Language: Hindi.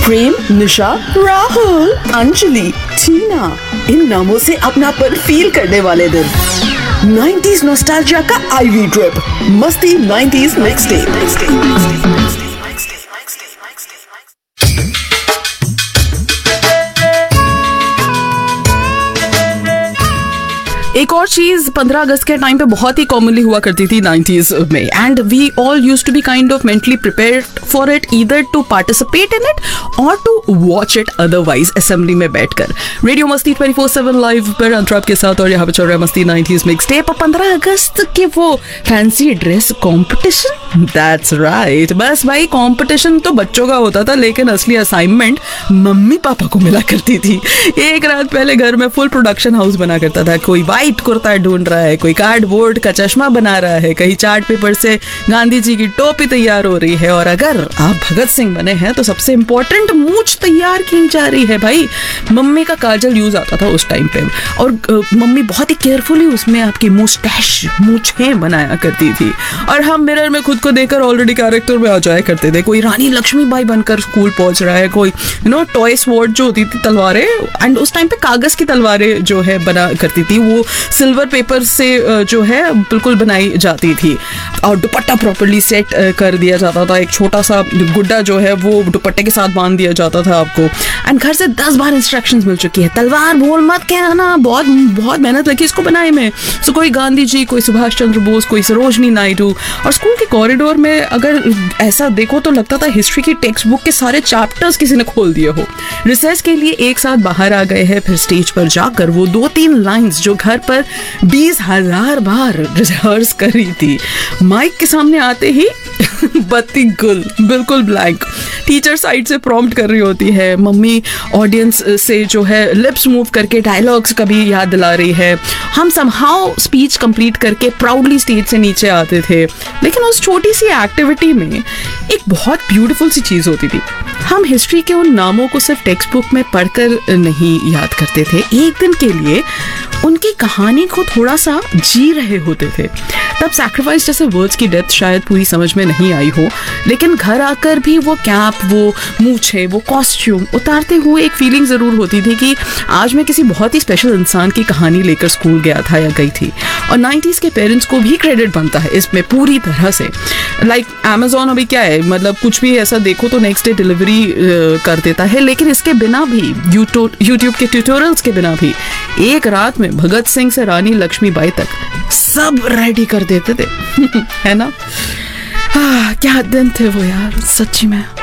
प्रेम, निशा, राहुल, अंजलि, टीना, इन नामों से अपनापन फील करने वाले दिन। 90s नॉस्टैल्जिया का आईवी ट्रिप, मस्ती 90s मिक्स टेप। एक और चीज 15 अगस्त के टाइम पे बहुत ही कॉमनली हुआ करती थी 90s में, and we all used to be kind of mentally prepared for it, either to participate in it और to watch it otherwise assembly में बैठकर। रेडियो मस्ती 24/7 लाइव पर अंतराप के साथ, और यहाँ पे चल रहा है मस्ती 90s मिक्स टेप। 15 अगस्त के वो fancy dress competition, that's right. बस भाई कॉम्पिटिशन तो बच्चों का होता था, लेकिन असली असाइनमेंट मम्मी पापा को मिला करती थी। एक रात पहले घर में फुल प्रोडक्शन हाउस बना करता था। कोई व्हाइट कुर्ता ढूंढ रहा है, कोई कार्डबोर्ड का चश्मा बना रहा है, कहीं चार्ट पेपर से गांधी जी की टोपी तैयार हो रही है, और अगर आप भगत सिंह बने हैं तो सबसे इंपॉर्टेंट मूंछ तैयार की जा रही है। भाई मम्मी का काजल यूज आता था उस टाइम पे, और मम्मी बहुत ही केयरफुली उसमें आपकी मुस्टैश मूंछें बनाया करती थी, और हम मिरर में खुद को देखकर ऑलरेडी कैरेक्टर में आ जाया करते थे। कोई रानी लक्ष्मीबाई बनकर स्कूल पहुंच रहा है, कोई टॉय स्वॉर्ड जो होती थी तलवारें, एंड उस टाइम पे कागज की तलवारें जो है बना करती थी, वो सिल्वर पेपर से जो है बिल्कुल बनाई जाती थी, और दुपट्टा प्रॉपर्ली सेट कर दिया जाता था। एक छोटा सा गुड्डा जो है वो दुपट्टे के साथ बांध दिया जाता था आपको, एंड घर से 10 बार इंस्ट्रक्शंस मिल चुकी है, तलवार बोल मत कहना, बहुत बहुत मेहनत लगी इसको बनाए में। सो कोई गांधी जी, कोई सुभाष चंद्र बोस, कोई सरोजनी नायडू, और स्कूल के कॉरिडोर में अगर ऐसा देखो तो लगता था हिस्ट्री की टेक्स्ट बुक के सारे चैप्टर्स किसी ने खोल दिए हो। रिसर्च के लिए एक साथ बाहर आ गए हैं, फिर स्टेज पर जाकर वो 2-3 लाइंस जो घर पर 20,000 बार रिहर्स करी थी, माइक के सामने आते ही बत्ती गुल, बिल्कुल ब्लैंक। टीचर साइड से प्रॉम्प्ट कर रही होती है, मम्मी ऑडियंस से जो है लिप्स मूव करके डायलॉग्स कभी याद दिला रही है। हम समहाउ स्पीच कंप्लीट करके प्राउडली स्टेज से नीचे आते थे। लेकिन उस छोटी सी एक्टिविटी में एक बहुत ब्यूटीफुल सी चीज होती थी, हम हिस्ट्री के उन नामों को सिर्फ टेक्स्ट बुक में पढ़कर नहीं याद करते थे, एक दिन के लिए उनकी कहानी को थोड़ा सा जी रहे होते थे। तब सैक्रिफाइस जैसे वर्ड्स की डेप्थ शायद पूरी समझ में नहीं आई हो, लेकिन घर आकर भी वो कैप, वो मूछे, वो कॉस्ट्यूम उतारते हुए एक फीलिंग जरूर होती थी कि आज मैं किसी बहुत ही स्पेशल इंसान की कहानी लेकर स्कूल गया था या गई थी। और 90s के पेरेंट्स को भी क्रेडिट बनता है इसमें पूरी तरह से। लाइक Amazon अभी क्या है, मतलब कुछ भी ऐसा देखो तो नेक्स्ट डे डिलीवरी कर देता है, लेकिन इसके बिना भी, यूट्यूब के ट्यूटोरियल्स के बिना भी, एक रात में भगत सिंह से रानी लक्ष्मीबाई तक सब रेडी कर देते थे। है ना? क्या दिन थे वो यार, सच्ची में।